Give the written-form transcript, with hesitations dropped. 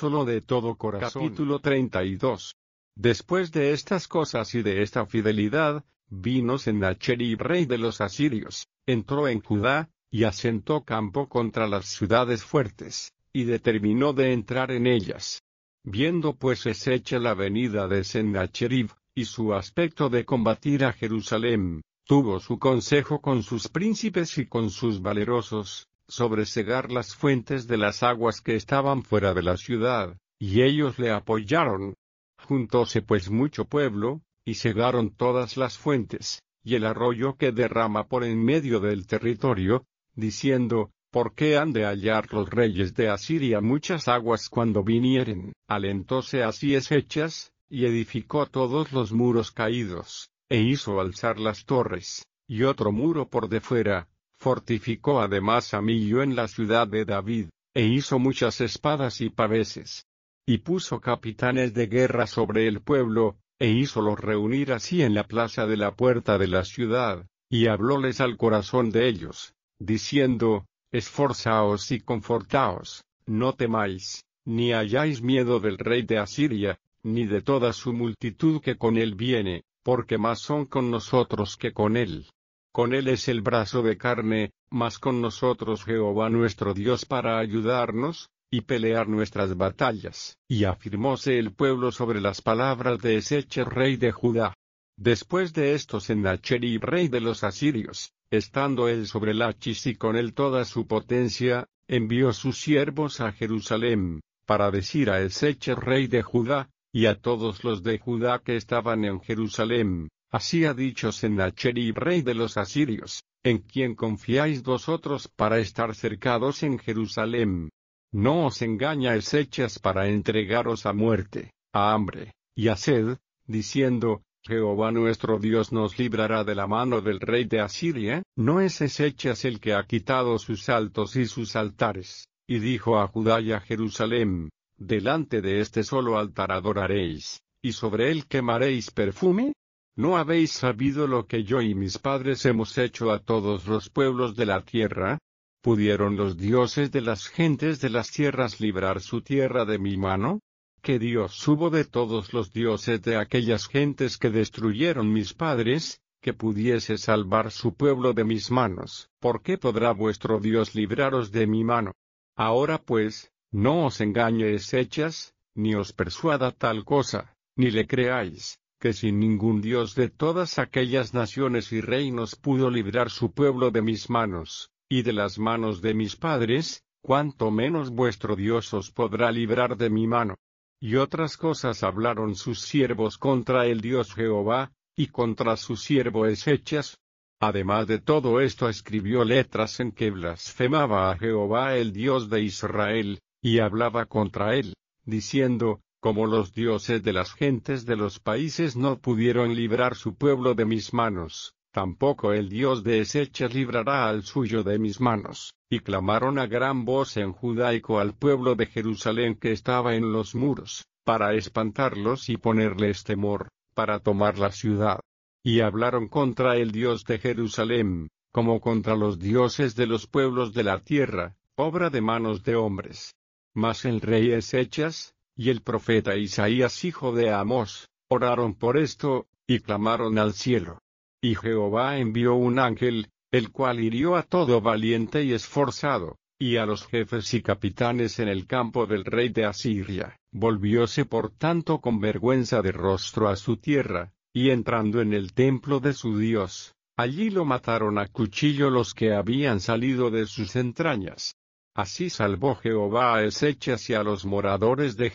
amándoselo de todo corazón. Capítulo 32. Después de estas cosas y de esta fidelidad, vino Sennacherib rey de los asirios, entró en Judá, y asentó campo contra las ciudades fuertes, y determinó de entrar en ellas. Viendo pues Ezechia la venida de Sennacherib, y su aspecto de combatir a Jerusalem, tuvo su consejo con sus príncipes y con sus valerosos, sobre cegar las fuentes de las aguas que estaban fuera de la ciudad, y ellos le apoyaron. Juntóse pues mucho pueblo, y cegaron todas las fuentes, y el arroyo que derrama por en medio del territorio, diciendo, ¿por qué han de hallar los reyes de Asiria muchas aguas cuando vinieren? Alentóse así Ezechias, y edificó todos los muros caídos, e hizo alzar las torres, y otro muro por de fuera, fortificó además a Millo en la ciudad de David, e hizo muchas espadas y paveses. Y puso capitanes de guerra sobre el pueblo, e hízolos reunir así en la plaza de la puerta de la ciudad, y hablóles al corazón de ellos, diciendo, esforzaos y confortaos, no temáis, ni hayáis miedo del rey de Asiria, ni de toda su multitud que con él viene, porque más son con nosotros que con él. Con él es el brazo de carne, mas con nosotros Jehová nuestro Dios para ayudarnos, y pelear nuestras batallas. Y afirmóse el pueblo sobre las palabras de Ezechia rey de Judá. Después de esto Sennacherib rey de los asirios, estando él sobre Lachis y con él toda su potencia, envió sus siervos a Jerusalem, para decir a Ezechia rey de Judá, y a todos los de Judá que estaban en Jerusalem, así ha dicho Sennacherib rey de los asirios, ¿en quién confiáis vosotros para estar cercados en Jerusalem? No os engaña Ezechias para entregaros a muerte, a hambre, y a sed, diciendo, Jehová nuestro Dios nos librará de la mano del rey de Asiria. ¿No es Ezechias el que ha quitado sus altos y sus altares, y dijo a Judá y a Jerusalem, delante de este solo altar adoraréis, y sobre él quemaréis perfume? ¿No habéis sabido lo que yo y mis padres hemos hecho a todos los pueblos de la tierra? ¿Pudieron los dioses de las gentes de las tierras librar su tierra de mi mano? ¿Qué Dios hubo de todos los dioses de aquellas gentes que destruyeron mis padres, que pudiese salvar su pueblo de mis manos? ¿Por qué podrá vuestro Dios libraros de mi mano? Ahora pues, no os engañe Ezechias, ni os persuada tal cosa, ni le creáis, que sin ningún Dios de todas aquellas naciones y reinos pudo librar su pueblo de mis manos, y de las manos de mis padres, cuanto menos vuestro Dios os podrá librar de mi mano. Y otras cosas hablaron sus siervos contra el Dios Jehová, y contra su siervo Ezechias. Además de todo esto escribió letras en que blasfemaba a Jehová el Dios de Israel, y hablaba contra él, diciendo, como los dioses de las gentes de los países no pudieron librar su pueblo de mis manos, tampoco el Dios de Ezechias librará al suyo de mis manos. Y clamaron a gran voz en judaico al pueblo de Jerusalén que estaba en los muros, para espantarlos y ponerles temor, para tomar la ciudad. Y hablaron contra el Dios de Jerusalén, como contra los dioses de los pueblos de la tierra, obra de manos de hombres. Mas el rey Ezechias, y el profeta Isaías hijo de Amós, oraron por esto, y clamaron al cielo. Y Jehová envió un ángel, el cual hirió a todo valiente y esforzado, y a los jefes y capitanes en el campo del rey de Asiria. Volvióse por tanto con vergüenza de rostro a su tierra, y entrando en el templo de su Dios, allí lo mataron a cuchillo los que habían salido de sus entrañas. Así salvó Jehová a Ezechias y a los moradores de